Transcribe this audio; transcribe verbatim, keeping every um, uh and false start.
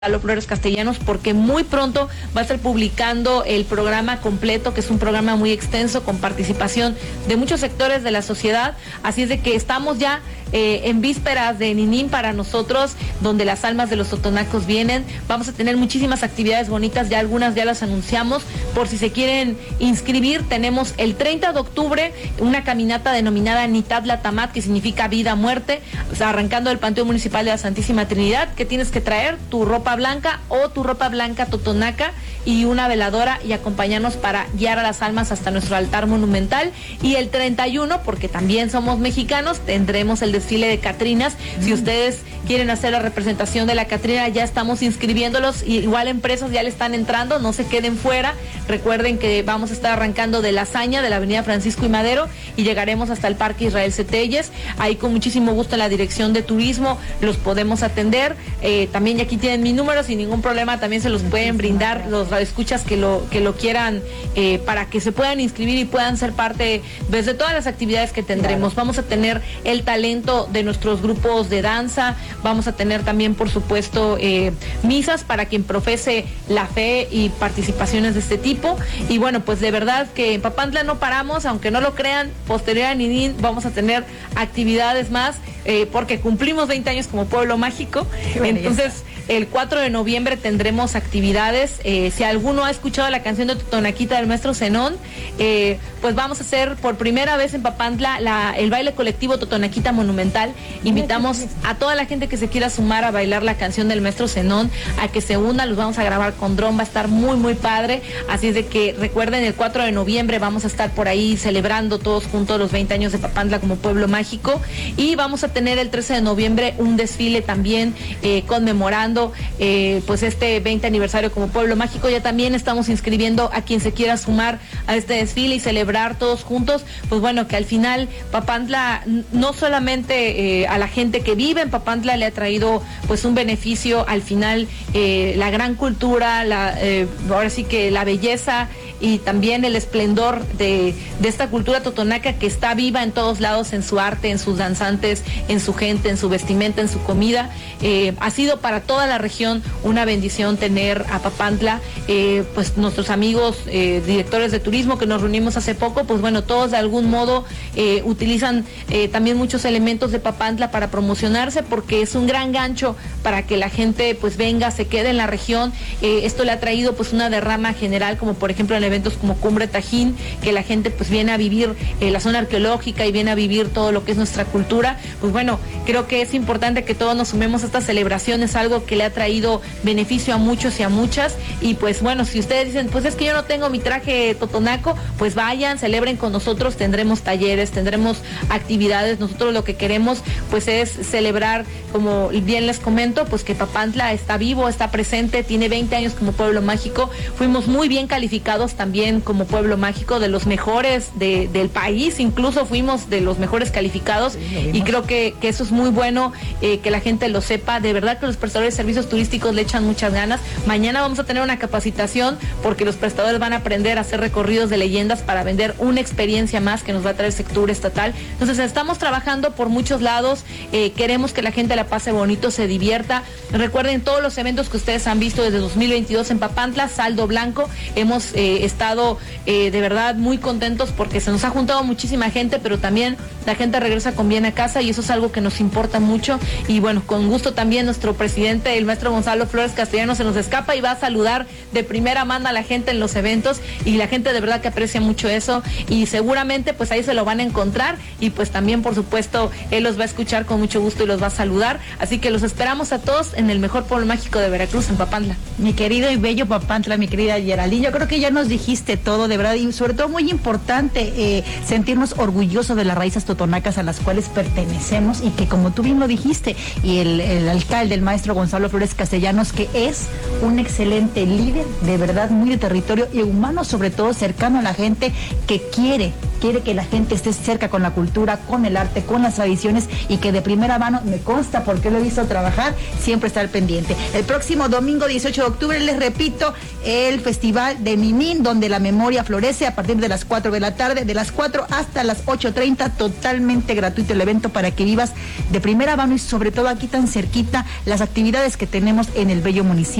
Gonzalo Flores Castellanos, porque muy pronto va a estar publicando el programa completo, que es un programa muy extenso con participación de muchos sectores de la sociedad. Así es de que estamos ya eh, en vísperas de Ninín para nosotros, donde las almas de los totonacos vienen. Vamos a tener muchísimas actividades bonitas, ya algunas ya las anunciamos. Por si se quieren inscribir, tenemos el treinta de octubre una caminata denominada Nitadla Tamat, que significa vida, muerte, o sea, arrancando del Panteón Municipal de la Santísima Trinidad, que tienes que traer tu ropa blanca o tu ropa blanca totonaca y una veladora y acompañarnos para guiar a las almas hasta nuestro altar monumental. Y el treinta y uno, porque también somos mexicanos, tendremos el desfile de Catrinas. Mm. Si ustedes quieren hacer la representación de la Catrina, ya estamos inscribiéndolos, y igual empresas ya le están entrando, no se queden fuera. Recuerden que vamos a estar arrancando de La Hazaña, de la avenida Francisco y Madero, y llegaremos hasta el Parque Israel Cetelles. Ahí con muchísimo gusto en la Dirección de Turismo los podemos atender. Eh, también ya aquí tienen mi número, sin ningún problema también se los pueden brindar los radioescuchas que lo, que lo quieran, eh, para que se puedan inscribir y puedan ser parte pues, de todas las actividades que tendremos. Claro. Vamos a tener el talento de nuestros grupos de danza, vamos a tener también, por supuesto, eh, misas para quien profese la fe y participaciones de este tipo. Y bueno, pues de verdad que en Papantla no paramos, aunque no lo crean. Posterior a Ninín vamos a tener actividades más, eh, porque cumplimos veinte años como pueblo mágico. Entonces, el cuatro de noviembre tendremos actividades. Eh, si alguno ha escuchado la canción de Totonaquita del maestro Zenón, eh, pues vamos a hacer por primera vez en Papantla la, el baile colectivo Totonaquita Monumental. Invitamos a toda la gente que se quiera sumar a bailar la canción del maestro Zenón a que se una. Los vamos a grabar con dron, va a estar muy muy padre. Así es de que recuerden, el cuatro de noviembre vamos a estar por ahí celebrando todos juntos los veinte años de Papantla como pueblo mágico. Y vamos a tener el trece de noviembre un desfile también eh, conmemorando eh, pues este veinte aniversario como pueblo mágico. Ya también estamos inscribiendo a quien se quiera sumar a este desfile y celebrar todos juntos. Pues bueno, que al final Papantla no solamente eh, a la gente que vive en Papantla le ha traído pues un beneficio, al final eh, la gran cultura, la, eh, ahora sí que la belleza y también el esplendor de, de esta cultura totonaca que está viva en todos lados, en su arte, en sus danzantes, en su gente, en su vestimenta, en su comida. Eh, ha sido para toda la región una bendición tener a Papantla. Eh, pues nuestros amigos eh, directores de turismo que nos reunimos hace poco, pues bueno, todos de algún modo eh, utilizan eh, también muchos elementos de Papantla para promocionarse, porque es un gran gancho para que la gente pues venga, se quede en la región. Eh, esto le ha traído pues una derrama general, como por ejemplo en eventos como Cumbre Tajín, que la gente pues viene a vivir eh, la zona arqueológica y viene a vivir todo lo que es nuestra cultura. Pues bueno, creo que es importante que todos nos sumemos a esta celebración, es algo que le ha traído beneficio a muchos y a muchas. Y pues bueno, si ustedes dicen, pues es que yo no tengo mi traje totonaco, pues vayan, celebren con nosotros, tendremos talleres, tendremos actividades. Nosotros lo que queremos pues es celebrar, como bien les comento, pues que Papantla está vivo, está presente, tiene veinte años como pueblo mágico. Fuimos muy bien calificados también como pueblo mágico, de los mejores de, del país, incluso fuimos de los mejores calificados. Sí, y creo que, que eso es muy bueno, eh, que la gente lo sepa. De verdad que los prestadores de servicios turísticos le echan muchas ganas. Mañana vamos a tener una capacitación porque los prestadores van a aprender a hacer recorridos de leyendas para vender una experiencia más que nos va a traer el sector estatal. Entonces estamos trabajando por muchos lados, eh, queremos que la gente la pase bonito, se divierta. Recuerden todos los eventos que ustedes han visto desde dos mil veintidós en Papantla, saldo blanco. Hemos eh, estado eh, de verdad muy contentos porque se nos ha juntado muchísima gente, pero también la gente regresa con bien a casa, y eso es algo que nos importa mucho. Y bueno, con gusto también nuestro presidente, el maestro Gonzalo Flores Castellanos, se nos escapa y va a saludar de primera mano a la gente en los eventos, y la gente de verdad que aprecia mucho eso, y seguramente pues ahí se lo van a encontrar, y pues también por supuesto él los va a escuchar con mucho gusto y los va a saludar. Así que los esperamos a todos en el mejor pueblo mágico de Veracruz, en Papantla. Mi querido y bello Papantla, mi querida Geraldine, yo creo que ya nos dijiste todo, de verdad, y sobre todo muy importante eh, sentirnos orgullosos de las raíces totonacas a las cuales pertenecemos, y que como tú bien lo dijiste, y el, el alcalde, el maestro Gonzalo Flores Castellanos, que es un excelente líder, de verdad, muy de territorio y humano, sobre todo cercano a la gente, que quiere quiere que la gente esté cerca con la cultura, con el arte, con las tradiciones y que de primera mano, me consta porque lo he visto trabajar, siempre está al pendiente. El próximo domingo dieciocho de octubre, les repito, el Festival de Mimín, donde la memoria florece a partir de las cuatro de la tarde, de las cuatro hasta las ocho treinta, totalmente gratuito el evento para que vivas de primera mano y sobre todo aquí tan cerquita las actividades que tenemos en el bello municipio